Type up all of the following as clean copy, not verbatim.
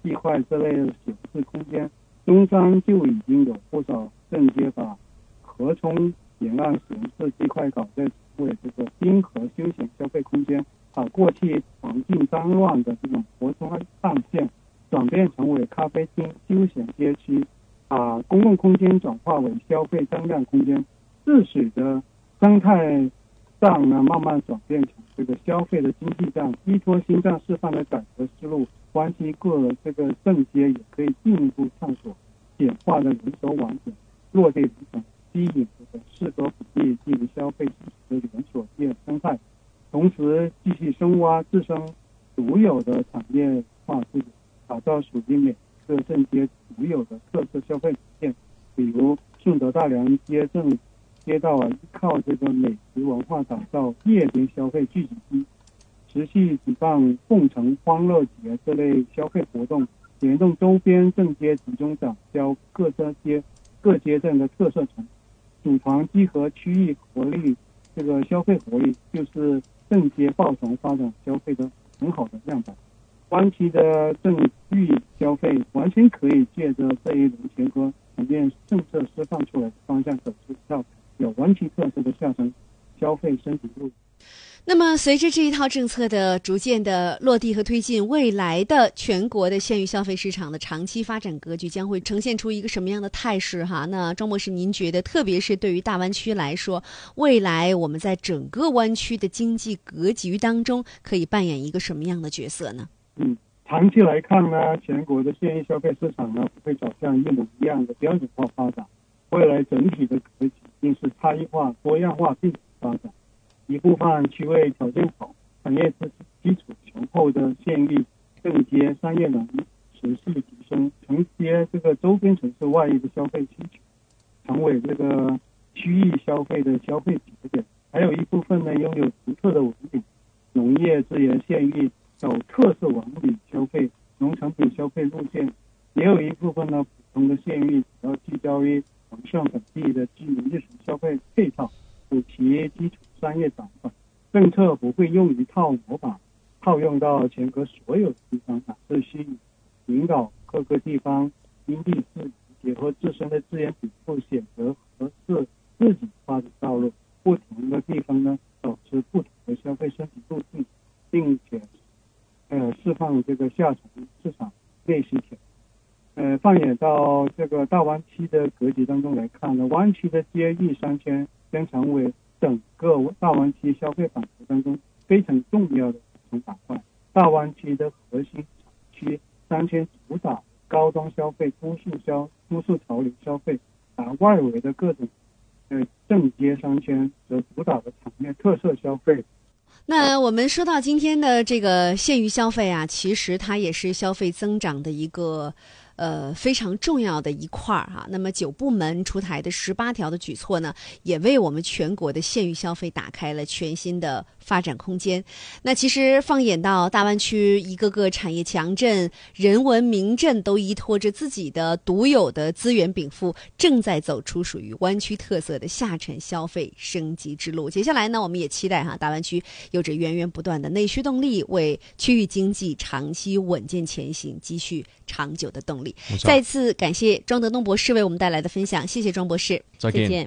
地块这类的闲置空间，中山就已经有不少正街把河冲沿岸闲置地块搞在成为这个滨河休闲消费空间，把过去环境脏乱的这种河冲岸线转变成为咖啡厅、休闲街区，把公共空间转化为消费增量空间，致使得生态站呢慢慢转变成这个消费的经济站，依托新站示范的改革思路，湾区各这个正街也可以进一步探索简化的人手网点，落地成本，吸引这个适合本地进行消费的连锁店生态，同时继续深挖自身独有的产业化资源，打造属于每个正街独有的特色消费体验。比如顺德大良街正街道依靠这个美食文化打造夜间消费聚集地，持续举办凤城欢乐节这类消费活动，联动周边正街集中展销各街镇的特色城，组团集合区域活力，这个消费活力就是正街抱团发展消费的很好的样板。湾区的正域消费完全可以借着这一轮结合前面政策释放出来的方向，走出一套有湾区特色的下沉消费升级路。 那么随着这一套政策的逐渐的落地和推进，未来的全国的县域消费市场的长期发展格局将会呈现出一个什么样的态势哈？那庄博士，您觉得特别是对于大湾区来说，未来我们在整个湾区的经济格局当中可以扮演一个什么样的角色呢？ 长期来看呢，全国的县域消费市场呢不会走向一模一样的标准化发展，未来整体的格局一定是差异化、多样化并发展。一部分区位条件好、产业基础雄厚的县域正街商业能力持续提升，承接这个周边城市外溢的消费需求，成为这个区域消费的消费节点。还有一部分呢拥有独特的文旅、农业资源县域走特色文旅消费、农产品消费路线，也有一部分呢普通的县域主要聚焦于完善本地的居民日常消费配套，补齐基础商业长板。政策不会用一套模板套用到全国所有地方，而是需引导各个地方因地制宜，结合自身的资源禀赋，选择合适自己发展道路。不同的地方呢走出不同的消费升级路径，并且释放这个下沉市场内需权。放眼到这个大湾区的格局当中来看呢，湾区的街域商圈将成为整个大湾区消费板块当中非常重要的组成板块。大湾区的核心产区商圈主打高端消费、都市潮流消费，而外围的各种正街商圈则主打的产业特色消费。 那我们说到今天的这个县域消费啊，其实它也是消费增长的一个非常重要的一块哈。那么9部门出台的18条的举措呢，也为我们全国的县域消费打开了全新的发展空间。那其实放眼到大湾区一个个产业强镇、人文名镇，都依托着自己的独有的资源禀赋，正在走出属于湾区特色的下沉消费升级之路。接下来呢，我们也期待大湾区有着源源不断的内需动力，为区域经济长期稳健前行积蓄长久的动力。再次感谢庄德东博士为我们带来的分享，谢谢庄博士， 再见。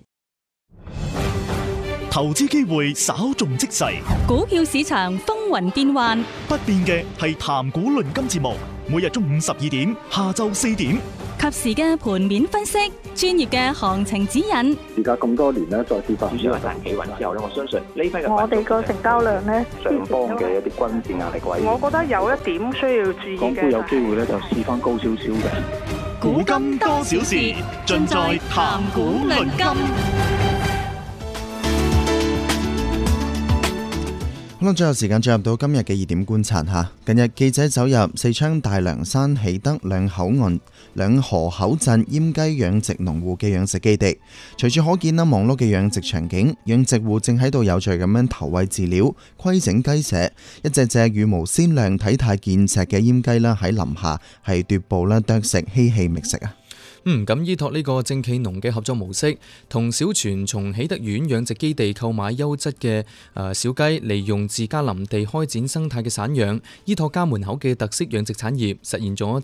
投資機會稍縱即逝， 股票市場風雲變幻， 不變嘅係談股論金節目，每日中午12點、下晝4點， 及時嘅盤面分析，專業嘅行情指引。 而家咁多年咧，再次發主要係彈企穩之後咧，我相信呢批嘅我哋個成交量咧， 上方嘅一啲均線壓力位， 我覺得有一點需要注意嘅。 港股有機會咧就試翻高少少嘅。 古今多少事，盡在談股論金。 好啦，最後時間進入到今日嘅2點觀察下。近日記者走入四川大涼山喜德兩河口鎮閹雞養殖農戶嘅養殖基地，隨處可見忙碌嘅養殖場景，養殖戶正喺度有序咁樣投餵飼料、規整雞舍，一隻隻羽毛鮮亮、體態健碩嘅閹雞啦，喺林下係踱步啦、啄食嬉戲覓食啊！ 咁依託呢個正企農嘅合作模式，同小泉從喜德縣養殖基地購買優質嘅小雞，利用自家林地開展生態嘅散養，依託家門口嘅特色養殖產業，實現咗